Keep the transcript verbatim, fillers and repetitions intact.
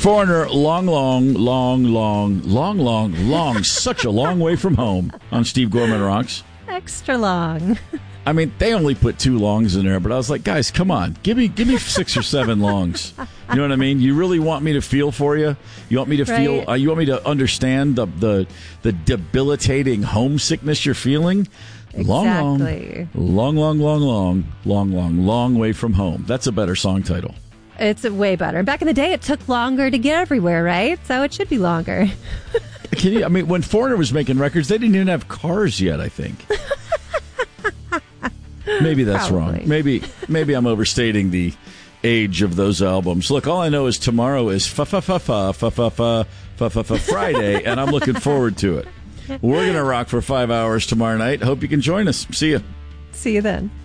Foreigner, long, long, long, long, long, long, long, such a long way from home on Steve Gorman Rocks. Extra long. I mean, they only put two longs in there, but I was like, guys, come on. Give me give me six or seven longs. You know what I mean? You really want me to feel for you? You want me to Right. feel, uh, you want me to understand the, the, the debilitating homesickness you're feeling? Long, Exactly. long, long, long, long, long, long, long way from home. That's a better song title. It's way better. Back in the day, it took longer to get everywhere, right? So it should be longer. Can you, I mean, when Foreigner was making records, they didn't even have cars yet, I think. Maybe that's Probably. wrong. Maybe maybe I'm overstating the age of those albums. Look, all I know is tomorrow is fa fa fa fa fa fa fa fa fa fa Friday, and I'm looking forward to it. We're going to rock for five hours tomorrow night. Hope you can join us. See ya. See you then.